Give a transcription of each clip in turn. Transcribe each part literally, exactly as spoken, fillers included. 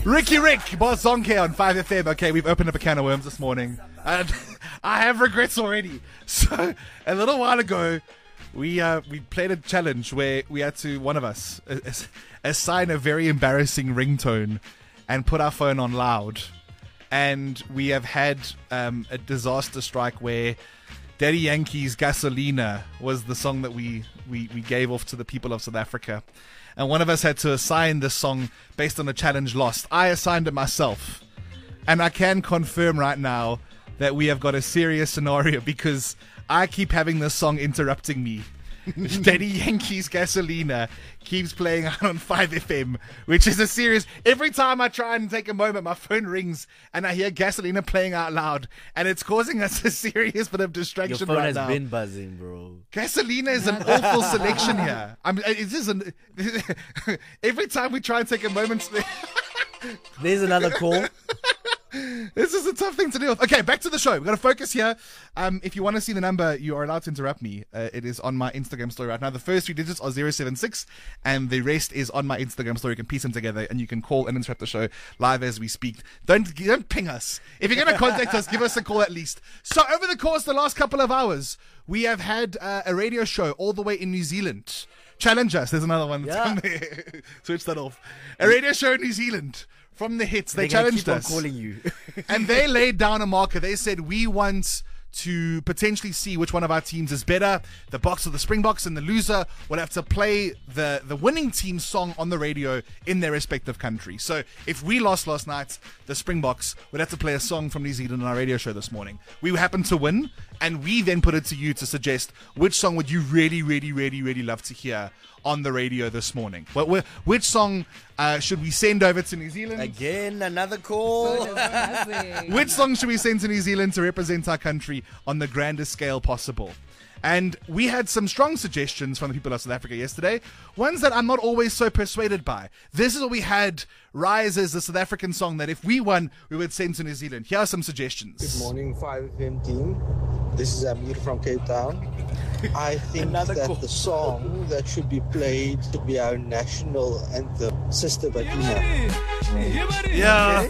Ricky Rick, Boss Zonke on five F M. Okay, we've opened up a can of worms this morning. And I have regrets already. So, a little while ago, we uh, we played a challenge where we had to, one of us, as- assign a very embarrassing ringtone and put our phone on loud. And we have had um, a disaster strike where Daddy Yankee's Gasolina was the song that we, we, we gave off to the people of South Africa. And one of us had to assign this song based on a challenge lost. I assigned it myself. And I can confirm right now that we have got a serious scenario because I keep having this song interrupting me. Daddy Yankee's Gasolina keeps playing out on five F M, which is a serious... Every time I try and take a moment, my phone rings and I hear Gasolina playing out loud, and it's causing us a serious bit of distraction Your phone right has now. been buzzing, bro. Gasolina is an awful selection here. I'm, it is an, every time we try and take a moment... There's another call. This is a tough thing to deal with. Okay, back to the show. We've got to focus here. Um, if you want to see the number, you are allowed to interrupt me. Uh, it is on my Instagram story right now. The first three digits are zero seven six, and the rest is on my Instagram story. You can piece them together, and you can call and interrupt the show live as we speak. Don't don't ping us. If you're going to contact us, give us a call at least. So over the course of the last couple of hours, we have had uh, a radio show all the way in New Zealand. Challenge us. There's another one. Yeah. Switch that off. A radio show in New Zealand. From the hits, they They're gonna challenged keep on us. calling you. And they laid down a marker. They said, we want to potentially see which one of our teams is better. The Boks or the Springboks, and the loser will have to play the, the winning team's song on the radio in their respective country. So if we lost last night, the Springboks would have to play a song from New Zealand on our radio show this morning. We happened to win, and we then put it to you to suggest which song would you really, really, really, really love to hear on the radio this morning. What, which song uh, should we send over to New Zealand? Again, another call. Which song should we send to New Zealand to represent our country on the grandest scale possible? And we had some strong suggestions from the people of South Africa yesterday, ones that I'm not always so persuaded by. This is what we had rise as the South African song that if we won, we would send to New Zealand. Here are some suggestions. Good morning, five F M team. This is Amir from Cape Town. I think Another that call. the song that should be played should be our national anthem, Sister Bettina. Yeah.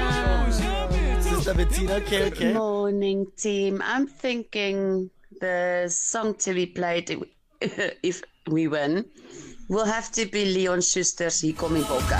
Sister Bettina, okay, okay. Morning, team. I'm thinking the song to be played if we win will have to be Leon Schuster's Hier Kom die Bokke.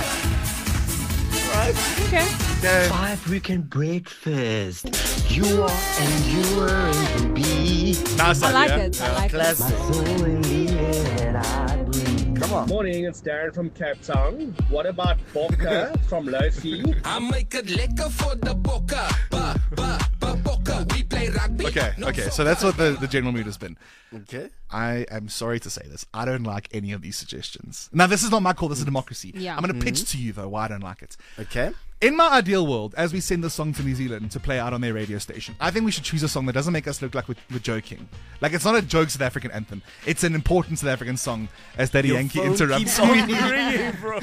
Okay. Five weekend breakfast. You are and you were and to be. Nice I like idea. it. I like it. Classic. Soul in the air that I breathe. Come on. Morning, it's Darren from Cape Town. What about Bokke from Lofi? I make it lekker for the bokke. Ba, ba, ba, bokke. We play rugby. Okay, okay. So that's what the, the general mood has been. Okay. I am sorry to say this. I don't like any of these suggestions. Now, this is not my call. This is democracy. Yeah. I'm going to pitch to you, though, why I don't like it. Okay. In my ideal world, as we send the song to New Zealand to play out on their radio station, I think we should choose a song that doesn't make us look like we're, we're joking. Like, it's not a joke South African anthem. It's an important South African song, as Daddy Your Yankee phone interrupts keeps me. on ringing, bro.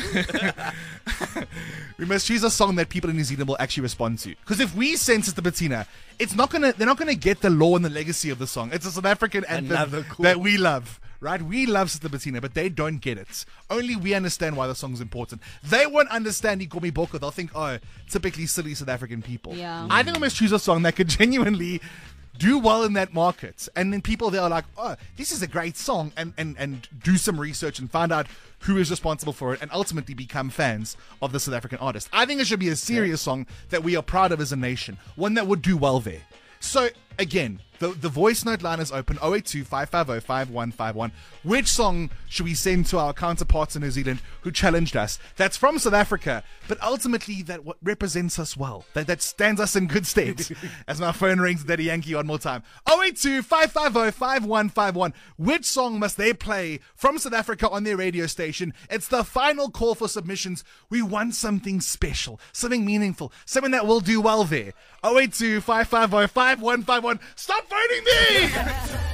We must choose a song that people in New Zealand will actually respond to. Because if we send Sister Bettina, it's not gonna. They're not gonna get the law and the legacy of the song. It's a South African anthem Another cool. that we love, right? We love Sister Bettina, but they don't get it. Only we understand why the song's important. They won't understand Hier Kom die Bokke. They'll think, oh, typically silly South African people. Yeah. I think we must choose a song that could genuinely do well in that market, and then people there are like, oh, this is a great song, and, and, and do some research and find out who is responsible for it, and ultimately become fans of the South African artist. I think it should be a serious song that we are proud of as a nation, one that would do well there. So again, the the voice note line is open, oh eight two, five five oh, five one five one. Which song should we send to our counterparts in New Zealand who challenged us? That's from South Africa, but ultimately that what represents us well. That that stands us in good stead. As my phone rings, Daddy Yankee one more time. oh eight two, five five oh, five one five one. Which song must they play from South Africa on their radio station? It's the final call for submissions. We want something special, something meaningful, something that will do well there. oh eight two, five five oh, five one five one. Stop voting me!